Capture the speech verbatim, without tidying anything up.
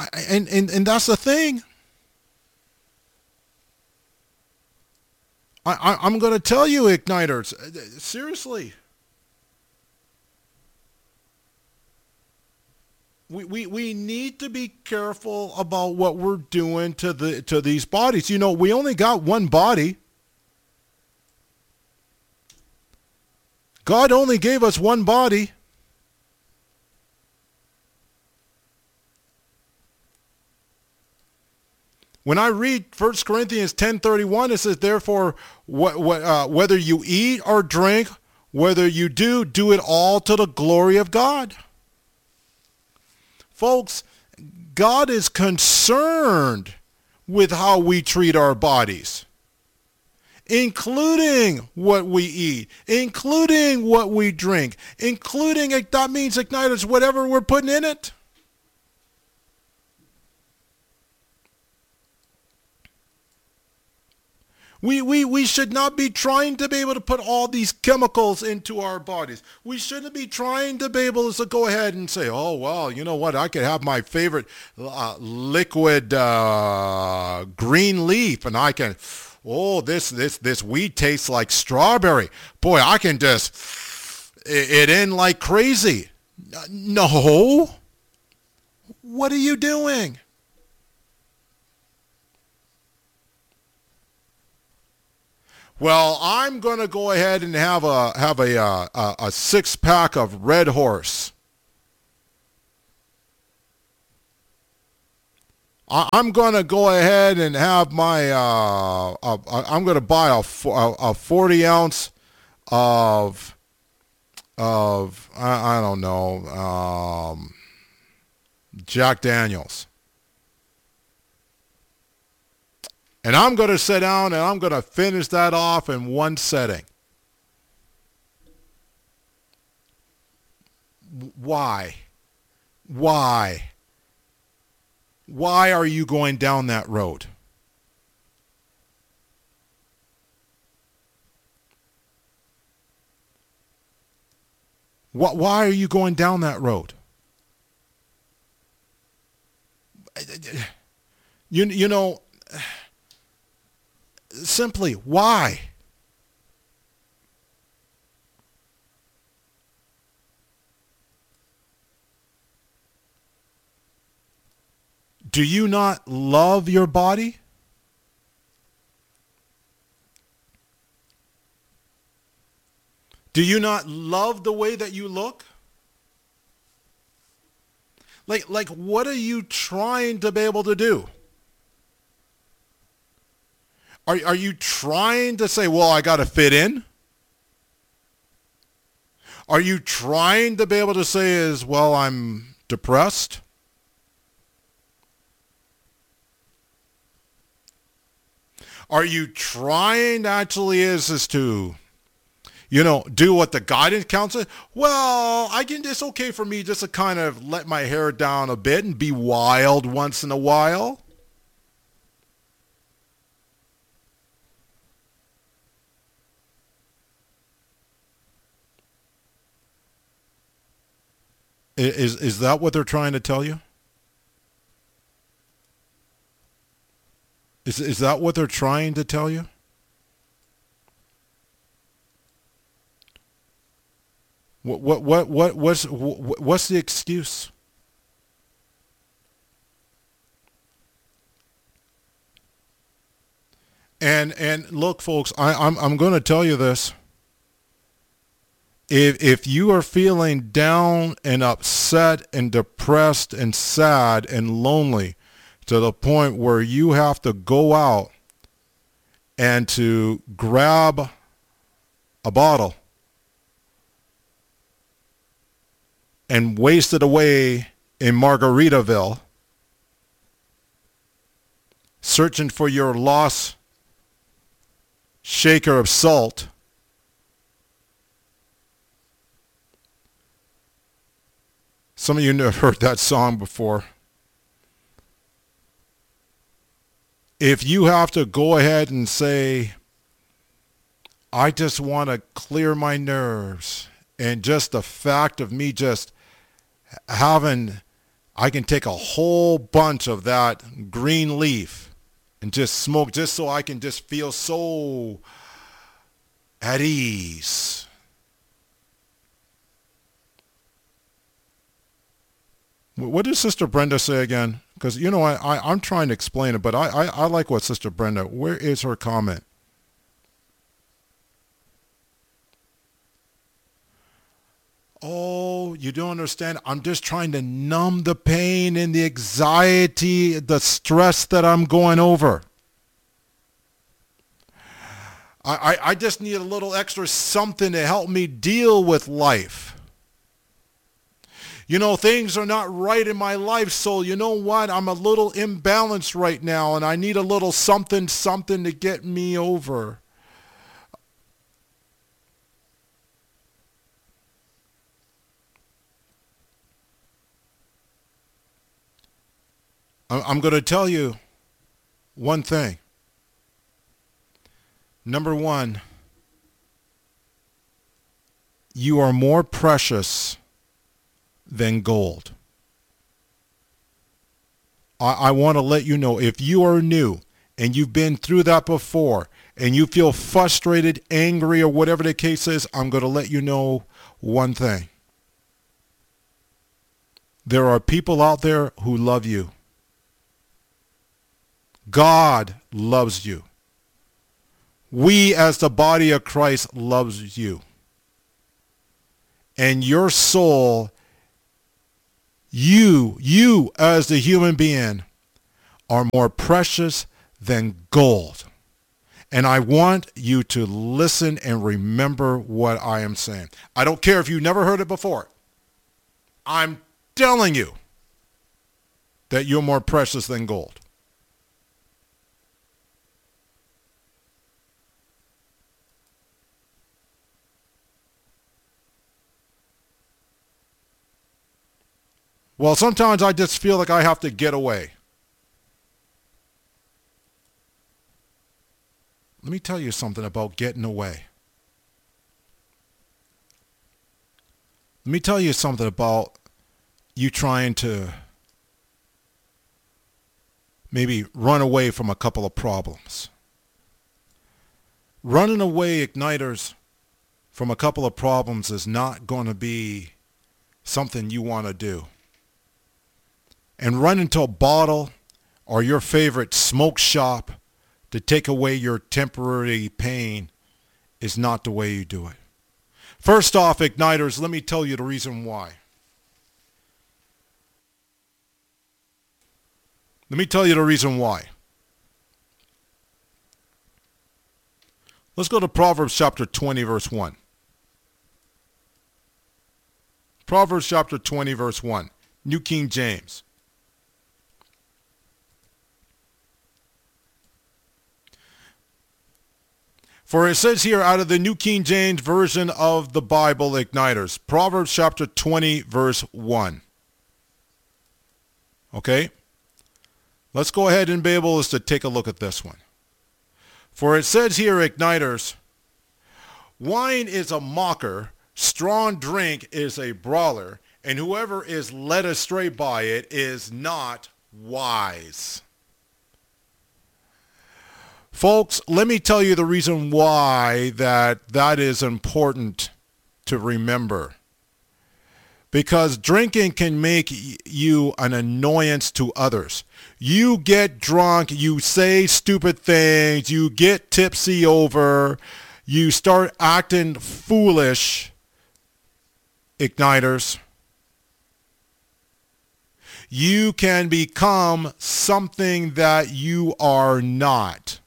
And, and, and that's the thing. I, I, I'm going to tell you, Igniters, seriously. We, we, we need to be careful about what we're doing to the to these bodies. You know, we only got one body. God only gave us one body. When I read First Corinthians ten thirty-one, it says, therefore, what, what, uh, whether you eat or drink, whether you do, do it all to the glory of God. Folks, God is concerned with how we treat our bodies, including what we eat, including what we drink, including, that means, Igniters, whatever we're putting in it. We, we, we should not be trying to be able to put all these chemicals into our bodies. We shouldn't be trying to be able to go ahead and say, oh, well, you know what, I could have my favorite uh, liquid uh, green leaf, and I can, oh, this, this, this weed tastes like strawberry. Boy, I can just it in like crazy. No. What are you doing? Well, I'm going to go ahead and have a have a uh, a, a six pack of Red Horse. I, I'm going to go ahead and have my. Uh, uh, I'm going to buy a, a forty ounce of of I, I don't know um, Jack Daniels. And I'm going to sit down and I'm going to finish that off in one setting. Why? Why? Why are you going down that road? Why are you going down that road? You, you know... Simply, why? Do you not love your body? Do you not love the way that you look? Like, like, what are you trying to be able to do? Are, are you trying to say, well, I got to fit in? Are you trying to be able to say is, well, I'm depressed? Are you trying actually is, is to, you know, do what the guidance counselor? Well, I can, it's okay for me just to kind of let my hair down a bit and be wild once in a while. Is is that what they're trying to tell you? Is is that what they're trying to tell you? What what what what what's what's the excuse? And and look, folks, I, I'm I'm going to tell you this. If if you are feeling down and upset and depressed and sad and lonely to the point where you have to go out and to grab a bottle and waste it away in Margaritaville, searching for your lost shaker of salt, some of you have heard that song before. If you have to go ahead and say, I just want to clear my nerves, and just the fact of me just having I can take a whole bunch of that green leaf and just smoke just so I can just feel so at ease. What did Sister Brenda say again? Because, you know, I, I, I'm trying to explain it, but I, I, I like what Sister Brenda, where is her comment? Oh, you don't understand. I'm just trying to numb the pain and the anxiety, the stress that I'm going over. I, I, I just need a little extra something to help me deal with life. You know, things are not right in my life, so you know what? I'm a little imbalanced right now, and I need a little something, something to get me over. I'm going to tell you one thing. Number one, you are more precious than gold. I, I want to let you know, if you are new and you've been through that before and you feel frustrated, angry, or whatever the case is, I'm going to let you know one thing. There are people out there who love you. God loves you. We as the body of Christ loves you. And your soul, you, you as the human being are more precious than gold. And I want you to listen and remember what I am saying. I don't care if you never heard it before. I'm telling you that you're more precious than gold. Well, sometimes I just feel like I have to get away. Let me tell you something about getting away. Let me tell you something about you trying to maybe run away from a couple of problems. Running away, igniters, from a couple of problems is not going to be something you want to do. And running to a bottle or your favorite smoke shop to take away your temporary pain is not the way you do it. First off, igniters, let me tell you the reason why. Let me tell you the reason why. Let's go to Proverbs chapter twenty, verse one. Proverbs chapter twenty, verse one, New King James. For it says here out of the New King James Version of the Bible, igniters, Proverbs chapter twenty, verse one. Okay? Let's go ahead and be able to take a look at this one. For it says here, igniters, wine is a mocker, strong drink is a brawler, and whoever is led astray by it is not wise. Folks, let me tell you the reason why that that is important to remember. Because drinking can make you an annoyance to others. You get drunk, you say stupid things, you get tipsy over, you start acting foolish, igniters. You can become something that you are not.